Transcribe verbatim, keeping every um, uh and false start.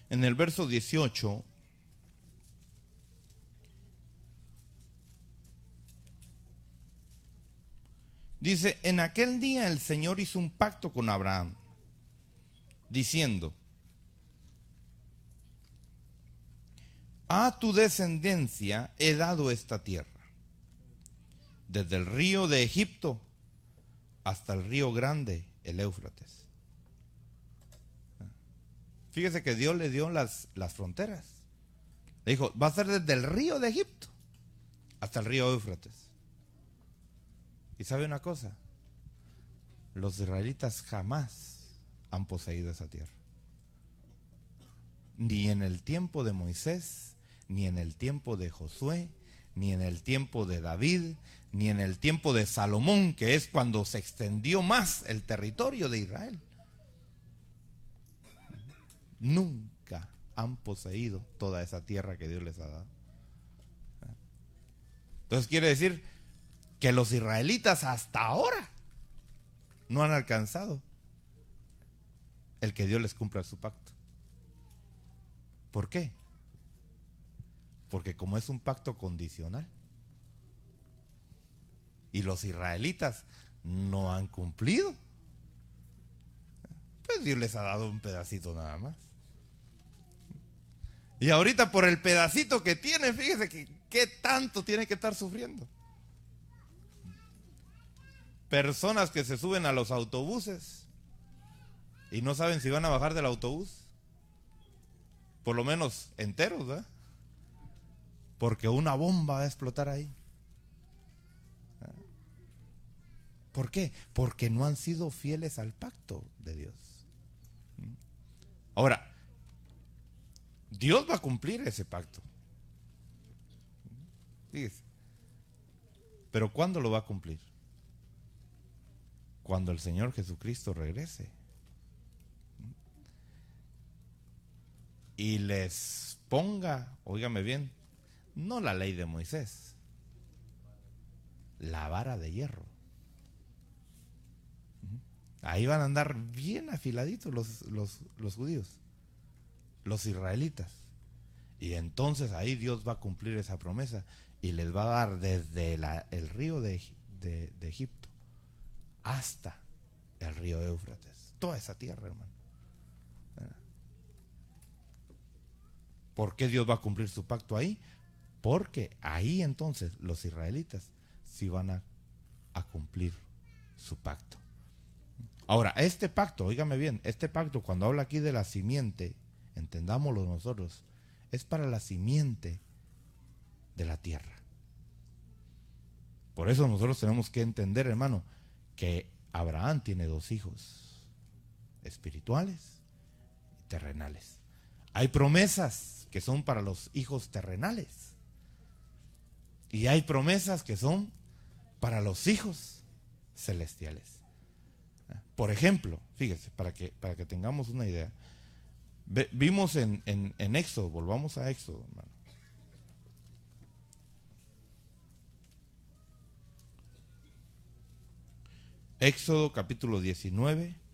en el verso dieciocho, dice: en aquel día el Señor hizo un pacto con Abraham, diciendo: a tu descendencia he dado esta tierra, desde el río de Egipto hasta el río grande, el Éufrates. Fíjese que Dios le dio las, las fronteras. Le dijo: va a ser desde el río de Egipto hasta el río Éufrates. Y sabe una cosa, los israelitas jamás han poseído esa tierra. Ni en el tiempo de Moisés, ni en el tiempo de Josué, ni en el tiempo de David, ni en el tiempo de Salomón, que es cuando se extendió más el territorio de Israel. Nunca han poseído toda esa tierra que Dios les ha dado. Entonces quiere decir que los israelitas hasta ahora no han alcanzado el que Dios les cumpla su pacto. ¿Por qué? Porque como es un pacto condicional y los israelitas no han cumplido, pues Dios les ha dado un pedacito nada más. Y ahorita por el pedacito que tienen, fíjese que qué tanto tiene que estar sufriendo. Personas que se suben a los autobuses y no saben si van a bajar del autobús, por lo menos enteros, ¿verdad? Porque una bomba va a explotar ahí. ¿Por qué? Porque no han sido fieles al pacto de Dios. Ahora, Dios va a cumplir ese pacto. Fíjese. Pero ¿cuándo lo va a cumplir? Cuando el Señor Jesucristo regrese y les ponga, óigame bien, no la ley de Moisés, la vara de hierro. Ahí van a andar bien afiladitos los, los, los judíos, los israelitas. Y entonces ahí Dios va a cumplir esa promesa y les va a dar desde la, el río de, de, de Egipto hasta el río Éufrates, toda esa tierra, hermano. ¿Por qué Dios va a cumplir su pacto ahí? Porque ahí entonces los israelitas sí van a, a cumplir su pacto. Ahora, este pacto, óigame bien, este pacto, cuando habla aquí de la simiente, entendámoslo nosotros, es para la simiente de la tierra. Por eso nosotros tenemos que entender, hermano, que Abraham tiene dos hijos, espirituales y terrenales. Hay promesas que son para los hijos terrenales y hay promesas que son para los hijos celestiales. Por ejemplo, fíjese, para que, para que tengamos una idea, Ve, vimos en, en, en Éxodo, volvamos a Éxodo, hermano. Éxodo capítulo diecinueve.